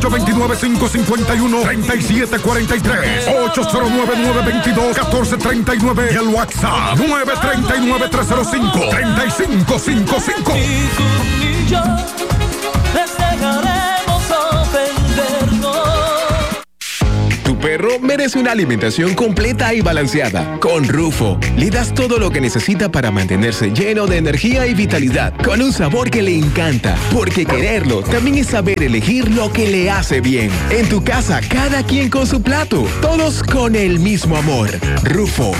829-551-3743, 809-922-1439 y el WhatsApp 939-305-3555. Ni tú ni yo les dejaremos ofendernos. Tu perro merece una alimentación completa y balanceada. Con Rufo, le das todo lo que necesita para mantenerse lleno de energía y vitalidad, con un sabor que le encanta. Porque quererlo también es saber elegir lo que le hace bien. En tu casa, cada quien con su plato, todos con el mismo amor. Rufo.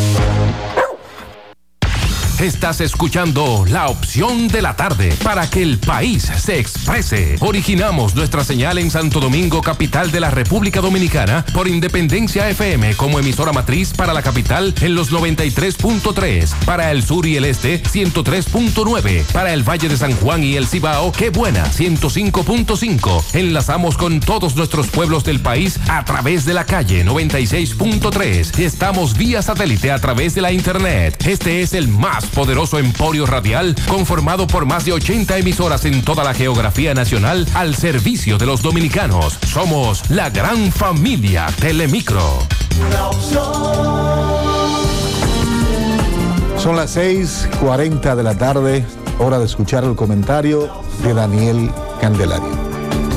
Estás escuchando La Opción de la Tarde para que el país se exprese. Originamos nuestra señal en Santo Domingo, capital de la República Dominicana, por Independencia FM como emisora matriz para la capital en los 93.3, para el sur y el este 103.9, para el Valle de San Juan y el Cibao, Qué Buena 105.5. Enlazamos con todos nuestros pueblos del país a través de la calle 96.3. Estamos vía satélite a través de la internet. Este es el más poderoso emporio radial conformado por más de 80 emisoras en toda la geografía nacional al servicio de los dominicanos. Somos la gran familia Telemicro. Son las 6:40 de la tarde, hora de escuchar el comentario de Daniel Candelario.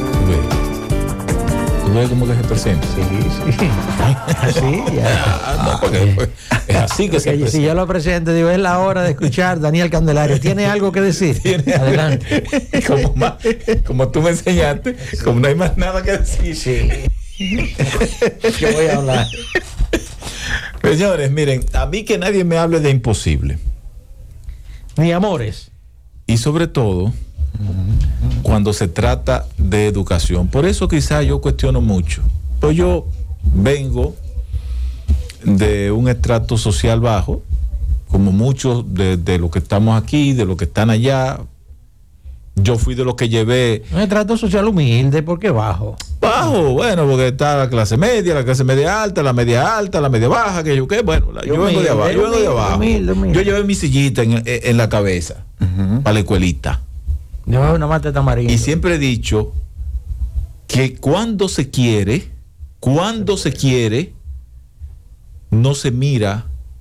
¿Tú ves cómo que se presenta? Sí. Así, ya. No, porque es así que se presenta. Si yo lo presento, digo, es la hora de escuchar Daniel Candelario. ¿Tiene algo que decir? Adelante. Como tú me enseñaste, como no hay más nada que decir. Sí. Yo voy a hablar. Señores, miren, a mí que nadie me hable de imposible. Ni amores. Y sobre todo, cuando se trata de educación. Por eso quizás yo cuestiono mucho. Pues yo vengo de un estrato social bajo, como muchos de los que estamos aquí, de los que están allá. Yo fui de los que llevé... Un estrato social humilde, ¿por qué bajo? Bajo, bueno, porque está la clase media alta, la media baja, que yo qué, bueno, yo vengo de abajo, Humilde. Yo llevé mi sillita en la cabeza, para la escuelita. Llevaba una mata de tamarindo. Y siempre he dicho que cuando se quiere, no se mira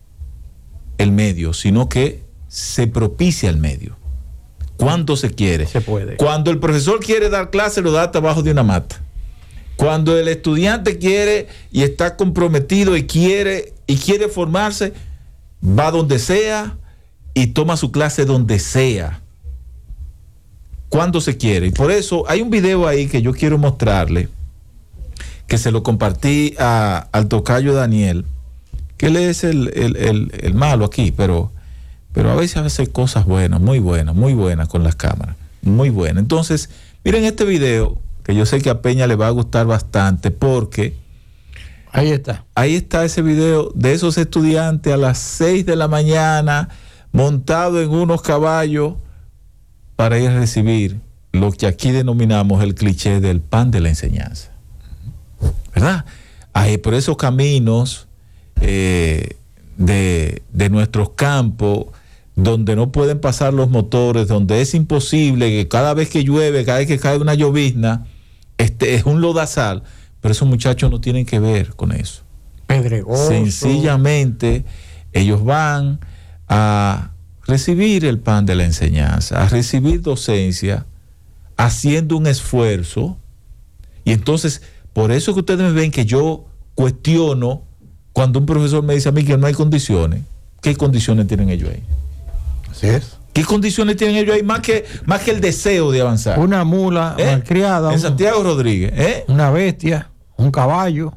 el medio, sino que se propicia el medio. Cuando se quiere. Se puede. Cuando el profesor quiere dar clase, lo da hasta abajo de una mata. Cuando el estudiante quiere y está comprometido y quiere formarse, va donde sea y toma su clase donde sea. Cuando se quiere. Y por eso hay un video ahí que yo quiero mostrarle, que se lo compartí al tocayo Daniel, que él es el malo aquí, pero a veces hace cosas buenas, muy buenas con las cámaras, muy buenas. Entonces, miren este video, que yo sé que a Peña le va a gustar bastante, porque ahí está ese video de esos estudiantes a las 6 de la mañana, montados en unos caballos, para ir a recibir lo que aquí denominamos el cliché del pan de la enseñanza. ¿Verdad? Ahí, por esos caminos de nuestros campos, donde no pueden pasar los motores, donde es imposible, que cada vez que llueve, cada vez que cae una llovizna, es un lodazal, pero esos muchachos no tienen que ver con eso. Pedregoso. Sencillamente, ellos van a recibir el pan de la enseñanza, a recibir docencia, haciendo un esfuerzo. Y entonces, por eso que ustedes me ven que yo cuestiono cuando un profesor me dice a mí que no hay condiciones. ¿Qué condiciones tienen ellos ahí? Así es. ¿Qué condiciones tienen ellos ahí? Más que el deseo de avanzar. Una mula malcriada. En Santiago Rodríguez. Una bestia, un caballo.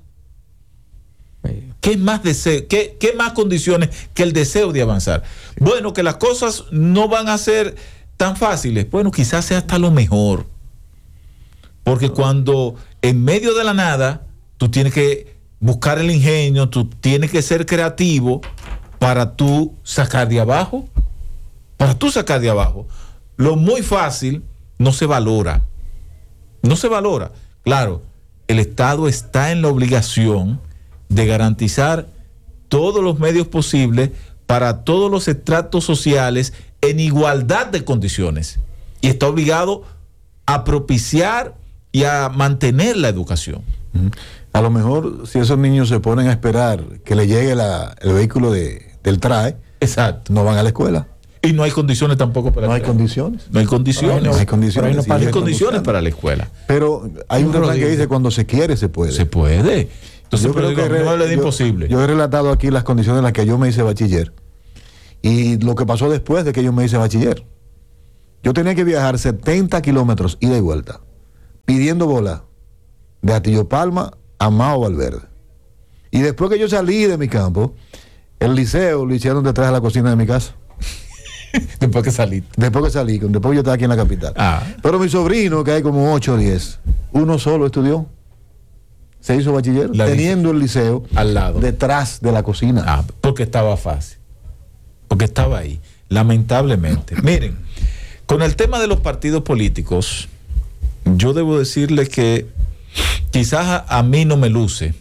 ¿Qué más deseo? ¿Qué más condiciones que el deseo de avanzar? Bueno, que las cosas no van a ser tan fáciles. Bueno, quizás sea hasta lo mejor. Porque cuando en medio de la nada, tú tienes que buscar el ingenio, tú tienes que ser creativo para tú sacar de abajo. Para tú sacar de abajo. Lo muy fácil no se valora. No se valora. Claro, el Estado está en la obligación de garantizar todos los medios posibles para todos los estratos sociales en igualdad de condiciones. Y está obligado a propiciar y a mantener la educación. A lo mejor si esos niños se ponen a esperar que le llegue el vehículo del TRAE, exacto, no van a la escuela. Y no hay condiciones tampoco para no hay condiciones. No hay condiciones. No hay condiciones. No hay condiciones para la escuela. Pero hay un refrán que dice cuando se quiere, se puede. Se puede. Entonces, yo creo que no es imposible. Yo he relatado aquí las condiciones en las que yo me hice bachiller. Y lo que pasó después de que yo me hice bachiller. Yo tenía que viajar 70 kilómetros ida y vuelta, pidiendo bola de Atillo Palma a Mao Valverde. Y después que yo salí de mi campo, el liceo lo hicieron detrás de la cocina de mi casa. Después que salí, después yo estaba aquí en la capital. Pero mi sobrino, que hay como 8 o 10, uno solo estudió, se hizo bachiller, teniendo el liceo al lado, detrás de la cocina. Porque estaba fácil, porque estaba ahí, lamentablemente. Miren, con el tema de los partidos políticos, yo debo decirle que quizás a mí no me luce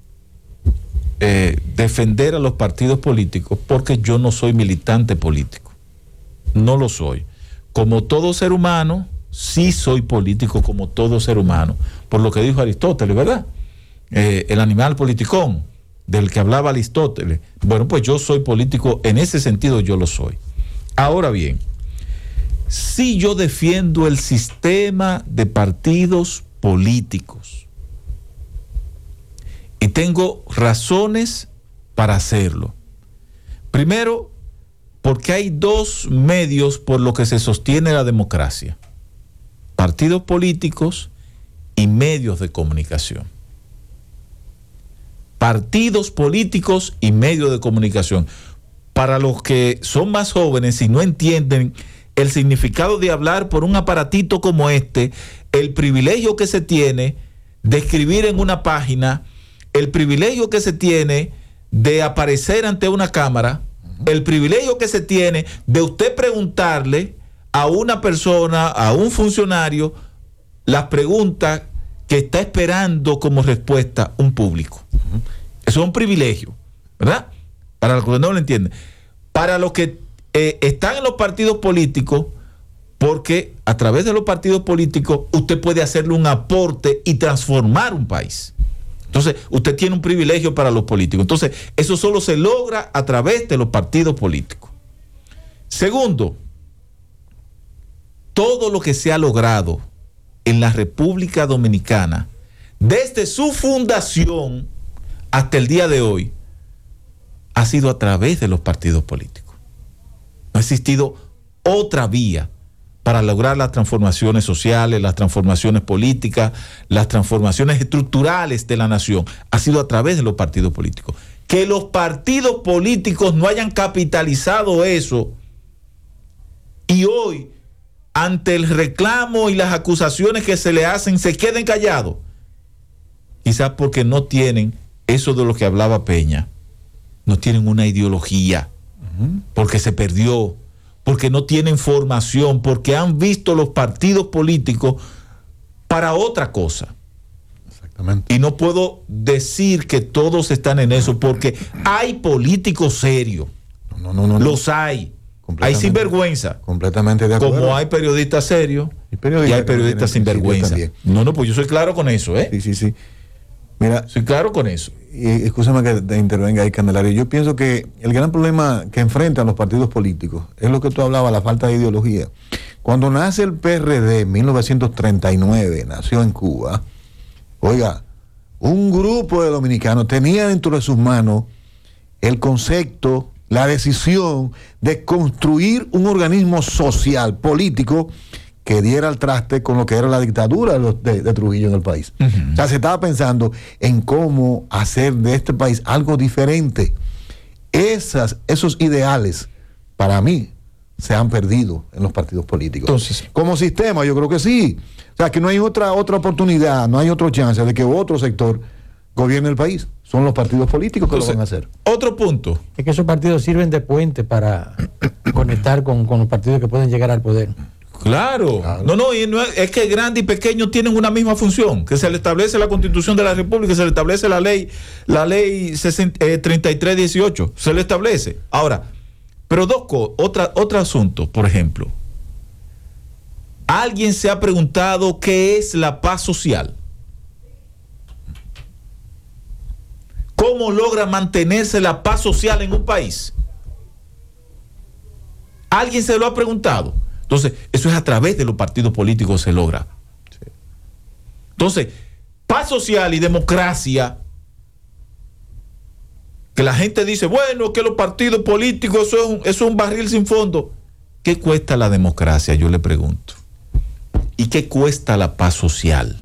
defender a los partidos políticos, porque yo no soy militante político. No lo soy. Como todo ser humano, sí soy político como todo ser humano, por lo que dijo Aristóteles, ¿verdad? El animal politicón, del que hablaba Aristóteles. Bueno, pues yo soy político, en ese sentido yo lo soy. Ahora bien, sí yo defiendo el sistema de partidos políticos. Y tengo razones para hacerlo. Primero, porque hay dos medios por los que se sostiene la democracia: partidos políticos y medios de comunicación. Partidos políticos y medios de comunicación. Para los que son más jóvenes y no entienden el significado de hablar por un aparatito como este, el privilegio que se tiene de escribir en una página, el privilegio que se tiene de aparecer ante una cámara, el privilegio que se tiene de usted preguntarle a una persona, a un funcionario, las preguntas que está esperando como respuesta un público. Eso es un privilegio, ¿verdad? Para los que no lo entienden. Para los que están en los partidos políticos, porque a través de los partidos políticos usted puede hacerle un aporte y transformar un país. Entonces, usted tiene un privilegio para los políticos. Entonces, eso solo se logra a través de los partidos políticos. Segundo, todo lo que se ha logrado en la República Dominicana, desde su fundación hasta el día de hoy, ha sido a través de los partidos políticos. No ha existido otra vía para lograr las transformaciones sociales, las transformaciones políticas, las transformaciones estructurales de la nación. Ha sido a través de los partidos políticos. Que los partidos políticos no hayan capitalizado eso y hoy, ante el reclamo y las acusaciones que se le hacen, se queden callados. Quizás porque no tienen eso de lo que hablaba Peña. No tienen una ideología, porque se perdió, porque no tienen formación, porque han visto los partidos políticos para otra cosa. Exactamente. Y no puedo decir que todos están en eso, porque hay políticos serios. No. Los hay. Hay sinvergüenza. Completamente de acuerdo. Como hay periodistas serios y hay periodistas sinvergüenza. No, pues yo soy claro con eso, ¿eh? Sí. Mira, soy claro con eso. Y escúchame que te intervenga ahí, Candelario. Yo pienso que el gran problema que enfrentan los partidos políticos es lo que tú hablabas, la falta de ideología. Cuando nace el PRD en 1939, nació en Cuba, oiga, un grupo de dominicanos tenía dentro de sus manos el concepto, la decisión de construir un organismo social, político, que diera al traste con lo que era la dictadura de Trujillo en el país. O sea, se estaba pensando en cómo hacer de este país algo diferente. Esos ideales, para mí, se han perdido en los partidos políticos. Entonces, como sistema, yo creo que sí. O sea, que no hay otra oportunidad, no hay otra chance de que otro sector gobierne el país. Son los partidos políticos que lo van a hacer. Otro punto. Es que esos partidos sirven de puente para conectar con los partidos que pueden llegar al poder. Claro. No, es que grande y pequeño tienen una misma función, que se le establece la Constitución de la República, se le establece la ley 3318, se le establece. Ahora, pero otro asunto, por ejemplo, ¿Alguien se ha preguntado qué es la paz social? ¿Cómo logra mantenerse la paz social en un país? ¿Alguien se lo ha preguntado? Entonces, eso es a través de los partidos políticos se logra. Entonces, paz social y democracia, que la gente dice, bueno, que los partidos políticos eso es un barril sin fondo. ¿Qué cuesta la democracia? Yo le pregunto. ¿Y qué cuesta la paz social?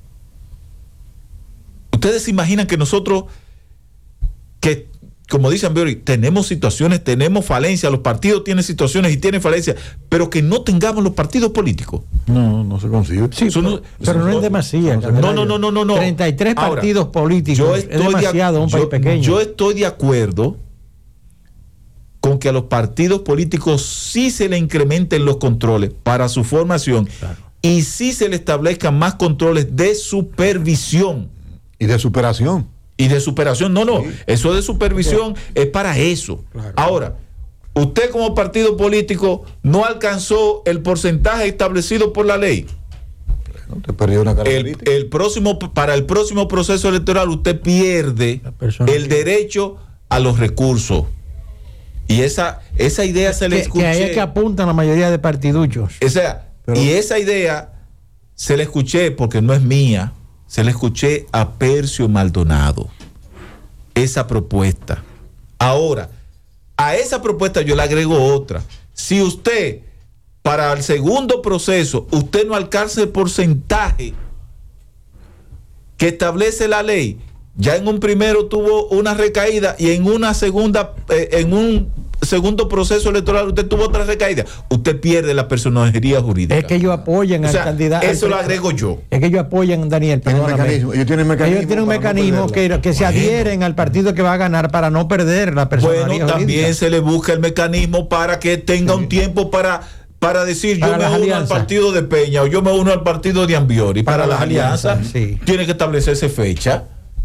Ustedes se imaginan que nosotros, que como dice Ambiori, tenemos situaciones, tenemos falencias, los partidos tienen situaciones y tienen falencias, pero que no tengamos los partidos políticos. No se consigue. Sí, pero no es demasiado. No. 33 partidos políticos es demasiado un país pequeño. Yo estoy de acuerdo con que a los partidos políticos sí se le incrementen los controles para su formación, claro, y sí se le establezcan más controles de supervisión. Y de superación. No, sí. Eso de supervisión es para eso. Claro. Ahora, usted como partido político no alcanzó el porcentaje establecido por la ley. Bueno, te perdió una característica. Para el próximo proceso electoral usted pierde el derecho a los recursos. Y esa idea se le escuché. Que ahí es que apuntan la mayoría de partiduchos. Y esa idea se la escuché, porque no es mía, se la escuché a Percio Maldonado, esa propuesta. Ahora, a esa propuesta yo le agrego otra. Si usted, para el segundo proceso, usted no alcanza el porcentaje que establece la ley, ya en un primero tuvo una recaída y en una segunda, en un segundo proceso electoral usted tuvo otra recaída, usted pierde la personería jurídica. Es que ellos apoyan al candidato. Eso lo agrego yo. Es que ellos apoyan, Daniel, ellos tienen un mecanismo que se adhieren al partido que va a ganar para no perder la personería jurídica. Bueno, también se le busca el mecanismo para que tenga un tiempo para decir, yo me uno al partido de Peña o yo me uno al partido de Ambiori. Para las alianzas, sí, tiene que establecerse fecha.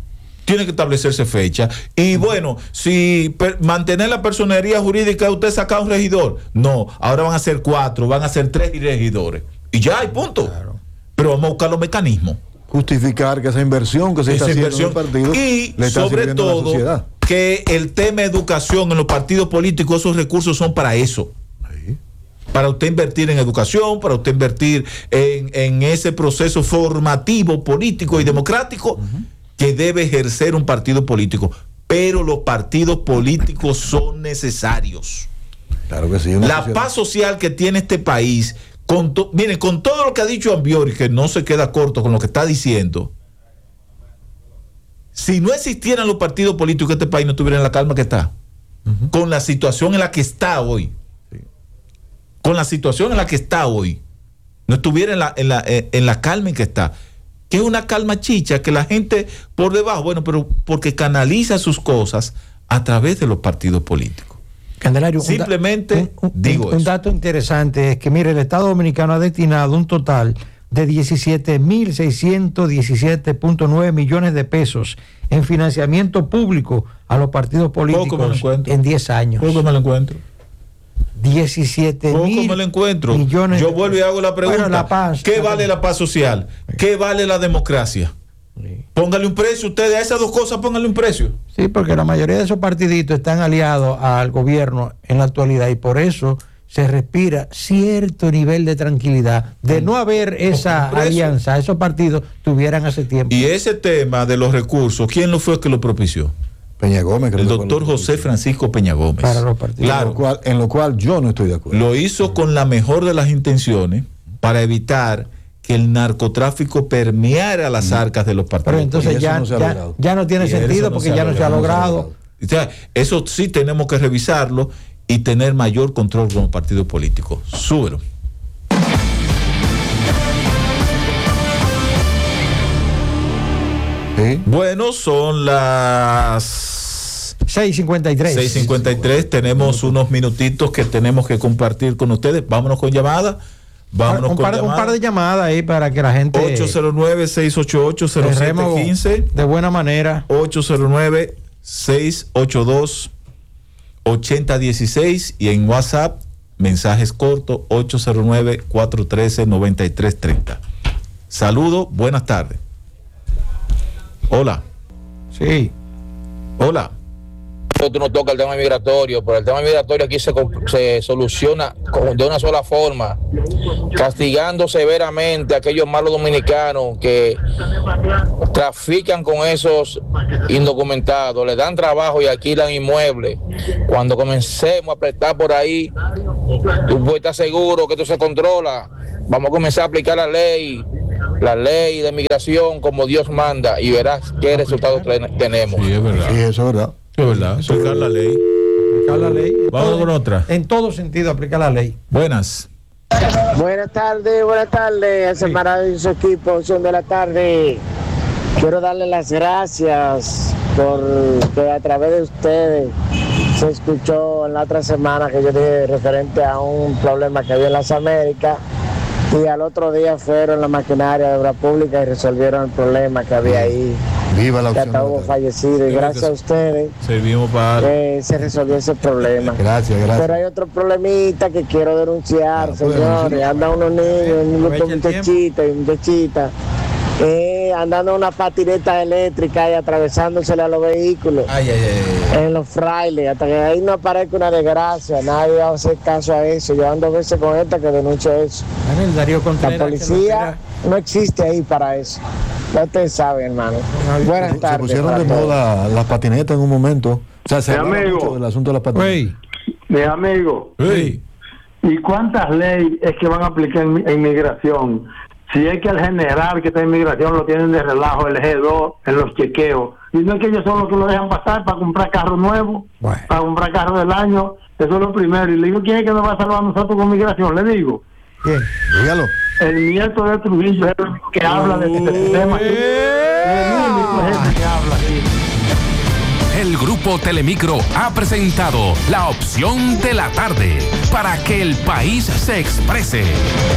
Y bueno, si mantener la personería jurídica, usted saca un regidor. No, ahora van a ser 4, van a ser 3 regidores. Y ya hay punto. Claro. Pero vamos a buscar los mecanismos. Justificar que esa inversión que se está haciendo en el partido y le está sobre todo a la sociedad. Que el tema de educación en los partidos políticos, esos recursos son para eso. Para usted invertir en educación, para usted invertir en ese proceso formativo, político y democrático que debe ejercer un partido político. Pero los partidos políticos son necesarios. Claro que sí. La paz social que tiene este país, con todo lo que ha dicho Ambiori, que no se queda corto con lo que está diciendo, si no existieran los partidos políticos, este país no estuviera en la calma que está. Con la situación en la que está hoy. Con la situación en la que está hoy, no estuviera en la calma en que está. Que es una calma chicha, que la gente por debajo, bueno, pero porque canaliza sus cosas a través de los partidos políticos. Candelario, simplemente un dato interesante es que, mire, el Estado Dominicano ha destinado un total de 17.617.9 millones de pesos en financiamiento público a los partidos políticos en 10 años. Poco me lo encuentro. 17.000 me lo encuentro. Millones. Yo vuelvo y hago la pregunta. Bueno, la paz, ¿qué vale la paz social? ¿Qué vale la democracia? Sí. Póngale un precio. Ustedes a esas dos cosas póngale un precio. Sí, porque la mayoría de esos partiditos están aliados al gobierno en la actualidad y por eso se respira cierto nivel de tranquilidad. De no haber esa alianza, esos partidos tuvieran hace tiempo. Y ese tema de los recursos, ¿quién lo fue que lo propició? Peña Gómez, el doctor José Francisco Peña Gómez. Para los partidos. Claro, en lo cual yo no estoy de acuerdo. Lo hizo con la mejor de las intenciones para evitar que el narcotráfico permeara las arcas de los partidos. Pero entonces ya no tiene sentido porque ya no se ha logrado. O sea, eso sí tenemos que revisarlo y tener mayor control con los partidos políticos. Súbelo. ¿Sí? Bueno, son las 6:53. 6:53. Tenemos unos minutitos que tenemos que compartir con ustedes. Vámonos con llamadas. Un par de llamadas ahí para que la gente 809-688-0715 de buena manera. 809-682-8016 y en WhatsApp mensajes cortos, 809-413-9330. Saludos, buenas tardes. Hola. Sí. Hola. Nosotros nos toca el tema migratorio, pero el tema migratorio aquí se soluciona de una sola forma, castigando severamente a aquellos malos dominicanos que trafican con esos indocumentados, le dan trabajo y alquilan inmuebles. Cuando comencemos a apretar por ahí, tú puedes estar seguro que esto se controla. Vamos a comenzar a aplicar la ley de migración como Dios manda y verás qué resultados tenemos. Sí, es verdad. Sí, eso es verdad. Es verdad. Aplicar la ley. Aplicar la ley. Vamos con otra. En todo sentido, aplicar la ley. Buenas. Buenas tardes, ese maravilloso equipo, son de la tarde. Quiero darle las gracias porque a través de ustedes se escuchó en la otra semana que yo dije referente a un problema que había en las Américas y al otro día fueron la maquinaria de obra pública y resolvieron el problema que había ahí. Viva la Que opción. hasta hubo fallecido y gracias a ustedes Servimos para. se resolvió ese problema. Gracias. Pero hay otro problemita que quiero denunciar, señores. Andan unos niños, muchachitos y muchachitas, andando una patineta eléctrica y atravesándosele a los vehículos en los frailes, hasta que ahí no aparezca una desgracia. Nadie va a hacer caso a eso. Yo ando a veces con esta que denuncia eso. La policía no existe ahí para eso. Ya ustedes saben, hermano. Buenas tardes. Se pusieron de moda las patinetas en un momento. O sea, se hablaba mucho del asunto de las patinetas. Mi amigo, ¿y cuántas leyes es que van a aplicar en inmigración? Si es que al general que está en inmigración lo tienen de relajo, el G2, en los chequeos. Y no es que ellos son los que lo dejan pasar para comprar carro nuevo, para comprar carro del año. Eso es lo primero. Y le digo, ¿quién es que nos va a salvar a nosotros con migración? Le digo. ¿Quién? Dígalo. El nieto de Trujillo es el único que habla de este tema. El único es el que habla aquí. El Grupo Telemicro ha presentado La Opción de la Tarde para que el país se exprese.